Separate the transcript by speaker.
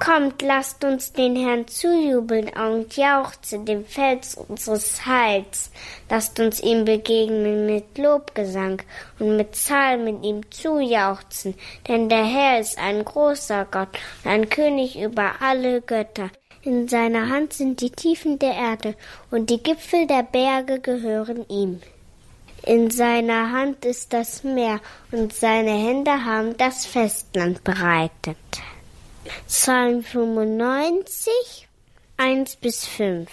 Speaker 1: Kommt, lasst uns den Herrn zujubeln und jauchzen, dem Fels unseres Heils. Lasst uns ihm begegnen mit Lobgesang und mit Psalmen ihm zujauchzen. Denn der Herr ist ein großer Gott und ein König über alle Götter. In seiner Hand sind die Tiefen der Erde und die Gipfel der Berge gehören ihm. In seiner Hand ist das Meer und seine Hände haben das Festland bereitet. Psalm 95, 1-5